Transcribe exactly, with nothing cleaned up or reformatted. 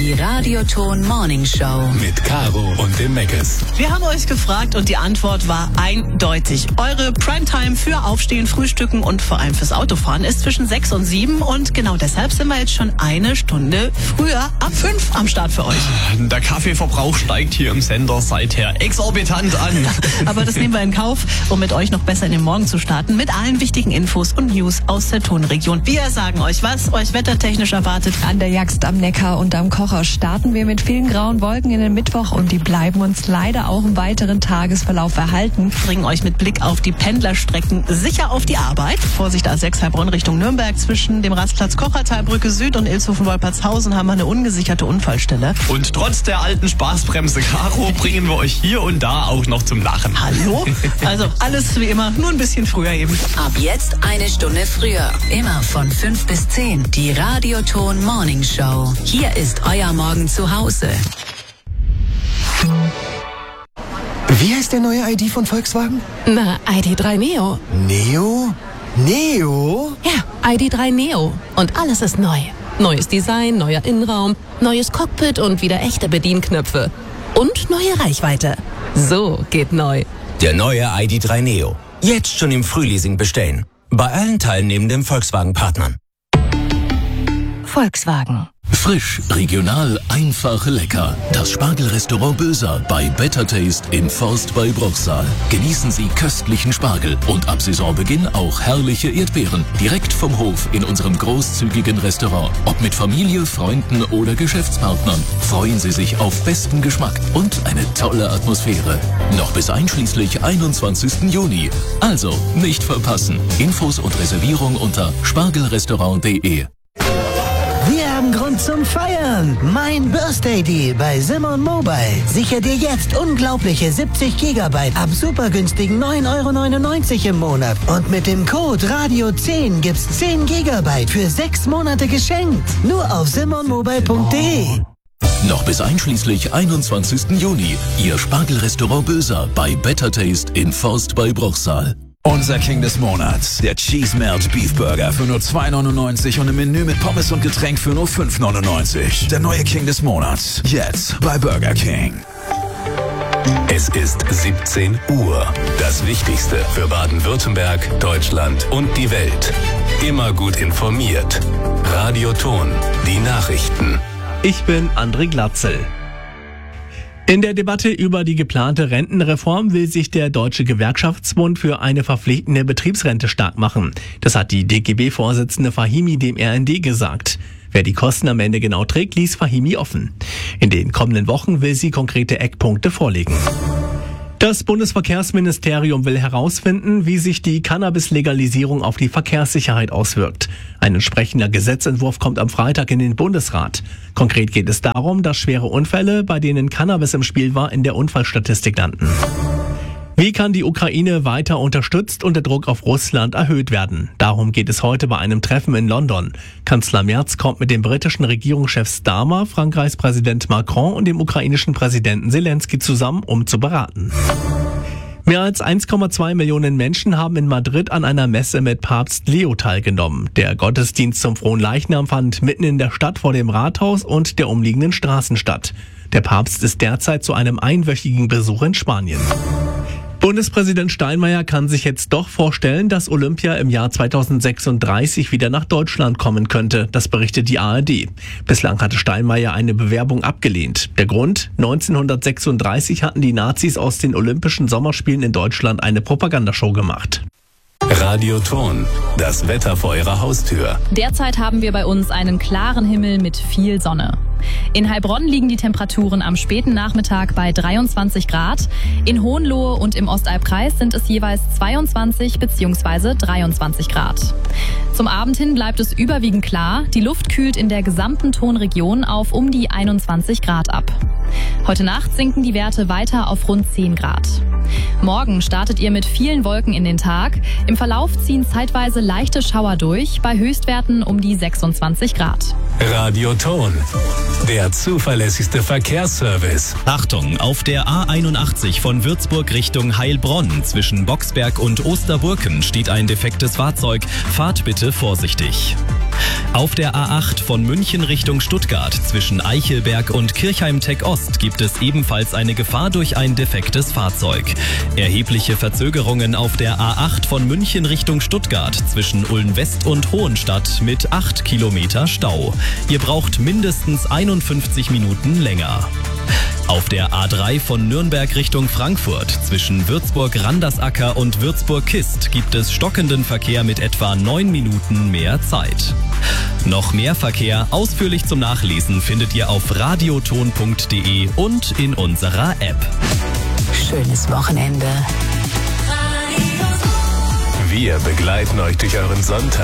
Die Radioton Morning Show. Mit Caro und dem Meckes. Wir haben euch gefragt und die Antwort war eindeutig. Eure Primetime für Aufstehen, Frühstücken und vor allem fürs Autofahren ist zwischen sechs und sieben. Und genau deshalb sind wir jetzt schon eine Stunde früher, ab fünf am Start für euch. Der Kaffeeverbrauch steigt hier im Sender seither exorbitant an. Aber das nehmen wir in Kauf, um mit euch noch besser in den Morgen zu starten. Mit allen wichtigen Infos und News aus der Tonregion. Wir sagen euch, was euch wettertechnisch erwartet. An der Jagst am Neckar und am Kocher starten wir mit vielen grauen Wolken in den Mittwoch und die bleiben uns leider auch im weiteren Tagesverlauf erhalten. Bringen euch mit Blick auf die Pendlerstrecken sicher auf die Arbeit. Vorsicht A sechs Heilbronn Richtung Nürnberg. Zwischen dem Rastplatz Kochertalbrücke Süd und Ilshofen-Wolpertshausen haben wir eine ungesicherte Unfallstelle. Und trotz der alten Spaßbremse Caro bringen wir euch hier und da auch noch zum Lachen. Hallo? Also alles wie immer, nur ein bisschen früher eben. Ab jetzt eine Stunde früher. Immer von fünf bis zehn. Die Radioton Morning Show. Hier ist euer Morgen zu Hause. Wie heißt der neue I D von Volkswagen? Na, I D drei Neo. Neo? Neo? Ja, I D drei Neo. Und alles ist neu. Neues Design, neuer Innenraum, neues Cockpit und wieder echte Bedienknöpfe. Und neue Reichweite. So geht neu. Der neue I D drei Neo. Jetzt schon im Frühleasing bestellen. Bei allen teilnehmenden Volkswagen-Partnern. Volkswagen. Frisch, regional, einfach, lecker. Das Spargelrestaurant Böser bei Better Taste in Forst bei Bruchsal. Genießen Sie köstlichen Spargel und ab Saisonbeginn auch herrliche Erdbeeren. Direkt vom Hof in unserem großzügigen Restaurant. Ob mit Familie, Freunden oder Geschäftspartnern. Freuen Sie sich auf besten Geschmack und eine tolle Atmosphäre. Noch bis einschließlich einundzwanzigsten Juni. Also nicht verpassen. Infos und Reservierung unter spargelrestaurant punkt de. Wir haben Grund zum Feiern. Mein Birthday Deal bei Simon Mobile. Sicher dir jetzt unglaubliche siebzig Gigabyte ab super günstigen neun Euro neunundneunzig im Monat. Und mit dem Code Radio zehn gibt's zehn Gigabyte für sechs Monate geschenkt. Nur auf simon mobile punkt de. Noch bis einschließlich einundzwanzigsten Juni. Ihr Spargelrestaurant Böser bei Better Taste in Forst bei Bruchsal. Unser King des Monats, der Cheese Melt Beef Burger für nur zwei neunundneunzig und ein Menü mit Pommes und Getränk für nur fünf neunundneunzig. Der neue King des Monats, jetzt bei Burger King. Es ist siebzehn Uhr. Das Wichtigste für Baden-Württemberg, Deutschland und die Welt. Immer gut informiert. Radioton, die Nachrichten. Ich bin André Glatzel. In der Debatte über die geplante Rentenreform will sich der Deutsche Gewerkschaftsbund für eine verpflichtende Betriebsrente stark machen. Das hat die D G B-Vorsitzende Fahimi dem R N D gesagt. Wer die Kosten am Ende genau trägt, ließ Fahimi offen. In den kommenden Wochen will sie konkrete Eckpunkte vorlegen. Das Bundesverkehrsministerium will herausfinden, wie sich die Cannabis-Legalisierung auf die Verkehrssicherheit auswirkt. Ein entsprechender Gesetzentwurf kommt am Freitag in den Bundesrat. Konkret geht es darum, dass schwere Unfälle, bei denen Cannabis im Spiel war, in der Unfallstatistik landen. Wie kann die Ukraine weiter unterstützt und der Druck auf Russland erhöht werden? Darum geht es heute bei einem Treffen in London. Kanzler Merz kommt mit dem britischen Regierungschef Starmer, Frankreichs Präsident Macron und dem ukrainischen Präsidenten Zelensky zusammen, um zu beraten. Mehr als eins Komma zwei Millionen Menschen haben in Madrid an einer Messe mit Papst Leo teilgenommen. Der Gottesdienst zum Fronleichnam fand mitten in der Stadt vor dem Rathaus und der umliegenden Straßen statt. Der Papst ist derzeit zu einem einwöchigen Besuch in Spanien. Bundespräsident Steinmeier kann sich jetzt doch vorstellen, dass Olympia im Jahr zweitausendsechsunddreißig wieder nach Deutschland kommen könnte. Das berichtet die A R D. Bislang hatte Steinmeier eine Bewerbung abgelehnt. Der Grund? neunzehnhundertsechsunddreißig hatten die Nazis aus den Olympischen Sommerspielen in Deutschland eine Propagandashow gemacht. Radioton, das Wetter vor Ihrer Haustür. Derzeit haben wir bei uns einen klaren Himmel mit viel Sonne. In Heilbronn liegen die Temperaturen am späten Nachmittag bei dreiundzwanzig Grad. In Hohenlohe und im Ostalbkreis sind es jeweils zweiundzwanzig bzw. dreiundzwanzig Grad. Zum Abend hin bleibt es überwiegend klar. Die Luft kühlt in der gesamten Tonregion auf um die einundzwanzig Grad ab. Heute Nacht sinken die Werte weiter auf rund zehn Grad. Morgen startet ihr mit vielen Wolken in den Tag. Im Verlauf ziehen zeitweise leichte Schauer durch, bei Höchstwerten um die sechsundzwanzig Grad. Radioton. der zuverlässigste Verkehrsservice. Achtung, auf der A einundachtzig von Würzburg Richtung Heilbronn zwischen Boxberg und Osterburken steht ein defektes Fahrzeug. Fahrt bitte vorsichtig. Auf der A acht von München Richtung Stuttgart zwischen Eichelberg und Kirchheim-Tech Ost gibt es ebenfalls eine Gefahr durch ein defektes Fahrzeug. Erhebliche Verzögerungen auf der A acht von München Richtung Stuttgart zwischen Ulm West und Hohenstadt mit acht Kilometer Stau. Ihr braucht mindestens einundfünfzig Minuten länger. Auf der A drei von Nürnberg Richtung Frankfurt zwischen Würzburg-Randersacker und Würzburg-Kist gibt es stockenden Verkehr mit etwa neun Minuten mehr Zeit. Noch mehr Verkehr ausführlich zum Nachlesen findet ihr auf radioton punkt de und in unserer App. Schönes Wochenende. Wir begleiten euch durch euren Sonntag.